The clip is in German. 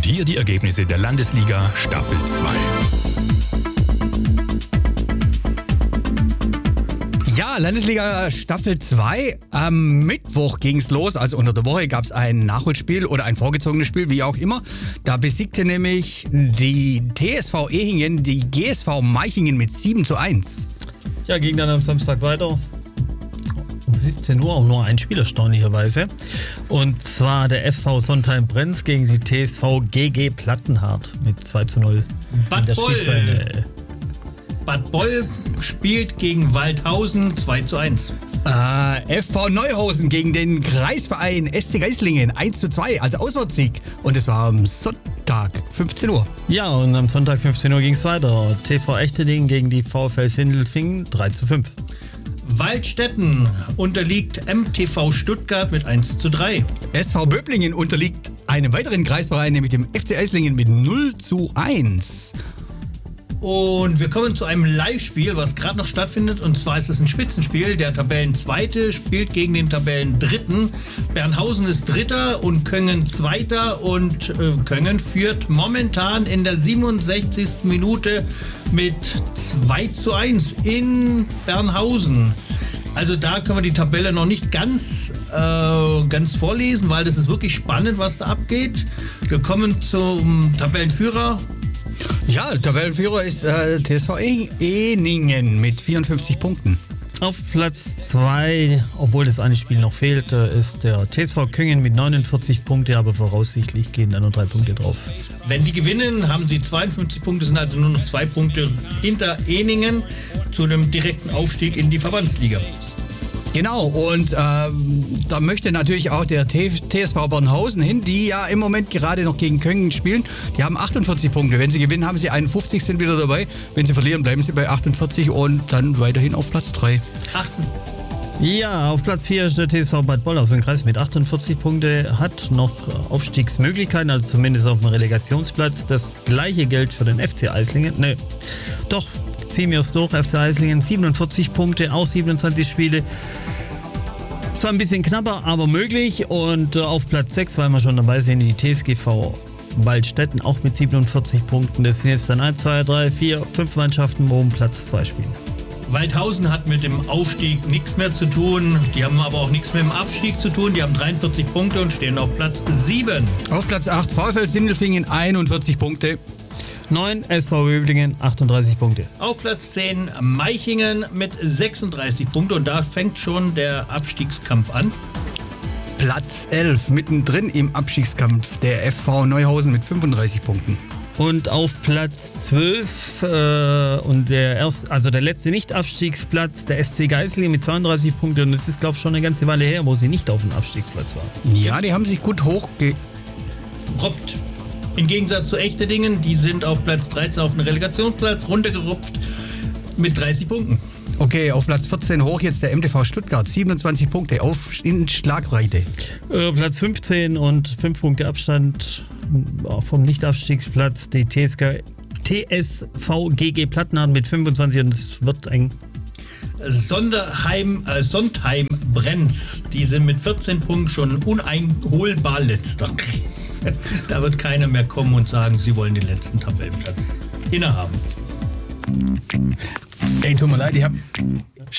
Und hier die Ergebnisse der Landesliga Staffel 2. Ja, Landesliga Staffel 2. Am Mittwoch ging's los, also unter der Woche gab es ein Nachholspiel oder ein vorgezogenes Spiel, wie auch immer. Da besiegte nämlich die TSV Ehingen die GSV Meichingen mit 7:1. Ja, ging dann am Samstag weiter. Um 17 Uhr auch nur ein Spiel erstaunlicherweise. Und zwar der FV Sontheim-Brenz gegen die TSV GG Plattenhardt mit 2:0. Bad Boll spielt gegen Waldhausen 2:1. FV Neuhausen gegen den Kreisverein SC Geislingen 1:2, also Auswärtssieg. Und es war am Sonntag 15 Uhr. Ja, und am Sonntag 15 Uhr ging es weiter. TV Echterdingen gegen die VfL Sindelfingen 3:5. Waldstätten unterliegt MTV Stuttgart mit 1:3. SV Böblingen unterliegt einem weiteren Kreisverein, nämlich dem FC Eislingen mit 0:1. Und wir kommen zu einem Live-Spiel, was gerade noch stattfindet. Und zwar ist es ein Spitzenspiel. Der Tabellenzweite spielt gegen den Tabellendritten. Bernhausen ist Dritter und Köngen Zweiter. Und Köngen führt momentan in der 67. Minute mit 2:1 in Bernhausen. Also da können wir die Tabelle noch nicht ganz vorlesen, weil das ist wirklich spannend, was da abgeht. Wir kommen zum Tabellenführer. Ja, Tabellenführer ist TSV Ehingen mit 54 Punkten. Auf Platz 2, obwohl das eine Spiel noch fehlt, ist der TSV Köngen mit 49 Punkte, aber voraussichtlich gehen da nur 3 Punkte drauf. Wenn die gewinnen, haben sie 52 Punkte, sind also nur noch 2 Punkte hinter Ehingen zu einem direkten Aufstieg in die Verbandsliga. Genau, und da möchte natürlich auch der TSV Bornhausen hin, die ja im Moment gerade noch gegen Köngen spielen. Die haben 48 Punkte. Wenn sie gewinnen, haben sie 51, sind wieder dabei. Wenn sie verlieren, bleiben sie bei 48 und dann weiterhin auf Platz 3. Ja, auf Platz 4 ist der TSV Bad Boll aus dem Kreis mit 48 Punkte, hat noch Aufstiegsmöglichkeiten, also zumindest auf dem Relegationsplatz. Das gleiche gilt für den FC Eislingen. Doch, ziehen wir es durch. FC Eislingen 47 Punkte, auch 27 Spiele. Zwar ein bisschen knapper, aber möglich. Und auf Platz 6, weil wir schon dabei sind, die TSGV Waldstätten auch mit 47 Punkten. Das sind jetzt dann 1, 2, 3, 4, 5 Mannschaften, wo um Platz 2 spielen. Waldhausen hat mit dem Aufstieg nichts mehr zu tun. Die haben aber auch nichts mehr mit dem Abstieg zu tun. Die haben 43 Punkte und stehen auf Platz 7. Auf Platz 8 VfL Sindelfingen 41 Punkte. 9 SV Böblingen 38 Punkte. Auf Platz 10 Meichingen mit 36 Punkte und da fängt schon der Abstiegskampf an. Platz 11 mittendrin im Abstiegskampf der FV Neuhausen mit 35 Punkten. Und auf Platz 12 und der letzte Nicht-Abstiegsplatz, der SC Geislingen mit 32 Punkten. Und das ist, glaube ich, schon eine ganze Weile her, wo sie nicht auf dem Abstiegsplatz waren. Ja, die haben sich gut hochgerobbt. Im Gegensatz zu Echterdingen, die sind auf Platz 13 auf den Relegationsplatz runtergerupft mit 30 Punkten. Okay, auf Platz 14 hoch jetzt der MTV Stuttgart, 27 Punkte in Schlagweite. Platz 15 und 5 Punkte Abstand vom Nicht-Abstiegsplatz, die TSV GG Plattenhardt mit 25 und es wird eng. Sontheim-Brenz, die sind mit 14 Punkten schon uneinholbar letzter. Da wird keiner mehr kommen und sagen, sie wollen den letzten Tabellenplatz innehaben. Ey, tut mir leid, ich hab